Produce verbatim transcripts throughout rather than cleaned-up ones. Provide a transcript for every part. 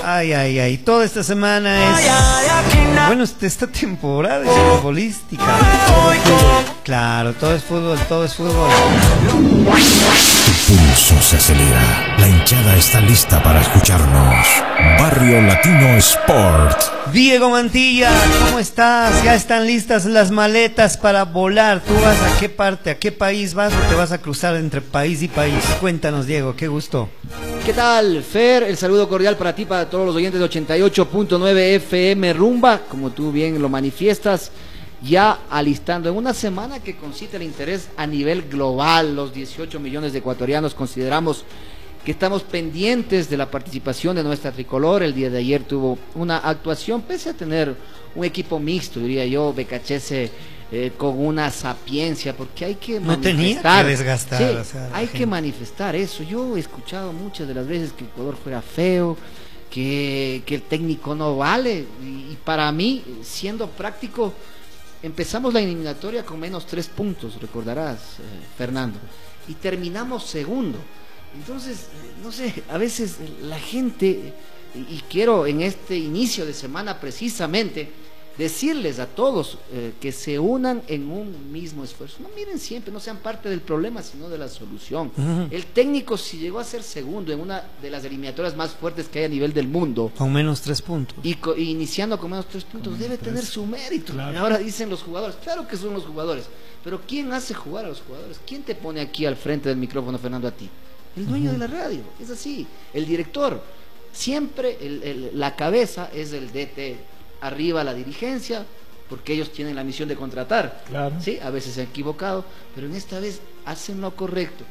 Ay, ay, ay, toda esta semana es... Bueno, esta temporada es futbolística. Claro, todo es fútbol, todo es fútbol. Tu pulso se acelera. La hinchada está lista para escucharnos. Barrio Latino Sport. Diego Mantilla, ¿cómo estás? ¿Ya están listas las maletas para volar? ¿Tú vas a qué parte, a qué país vas o te vas a cruzar entre país y país? Cuéntanos, Diego, qué gusto. ¿Qué tal, Fer? El saludo cordial para ti, para todos los oyentes de ochenta y ocho punto nueve F M Rumba, como tú bien lo manifiestas, ya alistando en una semana que concita el interés a nivel global. Los dieciocho millones de ecuatorianos consideramos que estamos pendientes de la participación de nuestra tricolor. El día de ayer tuvo una actuación, pese a tener un equipo mixto, diría yo, Becachese, eh, con una sapiencia, porque hay que no manifestar, tenía que desgastar, sí, o sea, hay gente. que manifestar eso. Yo he escuchado muchas de las veces que Ecuador fuera feo, que, que el técnico no vale, y, y para mí, siendo práctico, empezamos la eliminatoria con menos tres puntos, recordarás, eh, Fernando, y terminamos segundo. Entonces, no sé, a veces la gente, y quiero en este inicio de semana precisamente decirles a todos eh, que se unan en un mismo esfuerzo. No miren siempre, no sean parte del problema, sino de la solución. Uh-huh. El técnico, si llegó a ser segundo en una de las eliminatorias más fuertes que hay a nivel del mundo, con menos tres puntos, y, co y iniciando con menos tres puntos, con debe tres. tener su mérito. Claro. Ahora dicen los jugadores, claro que son los jugadores, pero ¿quién hace jugar a los jugadores? ¿Quién te pone aquí al frente del micrófono, Fernando, a ti? El dueño uh-huh. de la radio, es así. El director, siempre el, el, la cabeza es el D T, arriba la dirigencia, porque ellos tienen la misión de contratar. Claro. Sí, a veces se han equivocado, pero en esta vez hacen lo correcto.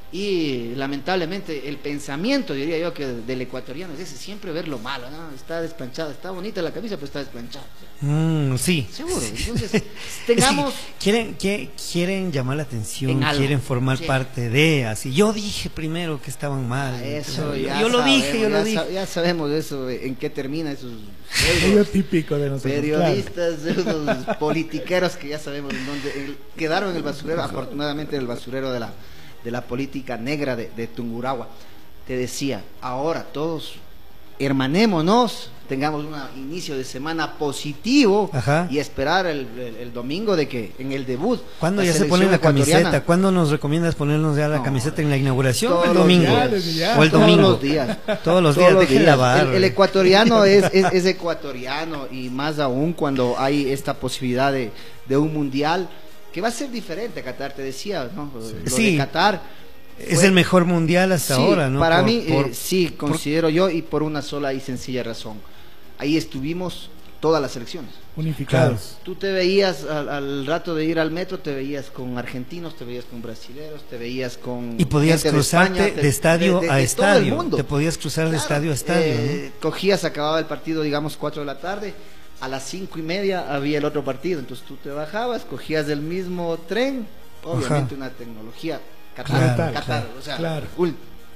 Y lamentablemente el pensamiento, diría yo, que del ecuatoriano es ese, siempre ver lo malo, ¿no? Está desplanchado, está bonita la camisa, pero está desplanchado. Mm, sí. Seguro. Entonces, tengamos... Es que quieren, que, quieren llamar la atención, quieren formar sí. parte de, así. Yo dije primero que estaban mal. Ah, eso yo, ya yo lo sabemos, dije, yo lo dije. Ya sabemos eso, en qué termina esos... Es típico de nosotros. Periodistas, claro. Esos politiqueros que ya sabemos en dónde el, quedaron en el basurero, afortunadamente en el basurero de la... de la política negra de, de Tungurahua. Te decía, ahora todos hermanémonos, tengamos un inicio de semana positivo. Ajá. Y esperar el, el, el domingo de que en el debut. ¿Cuándo ya se pone la camiseta? ¿Cuándo nos recomiendas ponernos ya la no, camiseta en la inauguración? ¿O el domingo? Días, ¿O el domingo? Todos los días. Todos los días, dejen lavar. El, el ecuatoriano es, es, es ecuatoriano, y más aún cuando hay esta posibilidad de, de un mundial que va a ser diferente. Qatar, te decía, ¿no? Lo sí. de Qatar fue... es el mejor mundial hasta sí, ahora, ¿no? Para por, mí, por, eh, sí, considero por... yo, y por una sola y sencilla razón. Ahí estuvimos todas las selecciones. Unificados. Claro. Tú te veías al, al rato de ir al metro, te veías con argentinos, te veías con brasileños, te veías con... Y podías cruzarte de, España, de estadio de, de, a de estadio. Te podías cruzar claro, de estadio a estadio. Eh, ¿no? Cogías, acababa el partido, digamos, cuatro de la tarde. A las cinco y media había el otro partido, entonces tú te bajabas, cogías el mismo tren, obviamente. Ajá. Una tecnología Qatar, claro, Qatar, claro, o sea, claro. Cool.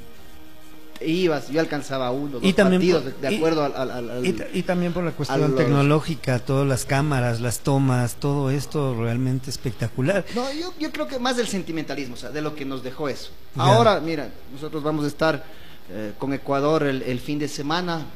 Ibas, yo alcanzaba uno, dos y también partidos por, de, de acuerdo y, al, al, al y, y también por la cuestión los... tecnológica, todas las cámaras, las tomas, todo esto realmente espectacular. No, yo, yo creo que más del sentimentalismo, o sea, de lo que nos dejó eso. Ya. Ahora, mira, nosotros vamos a estar eh, con Ecuador el, el fin de semana.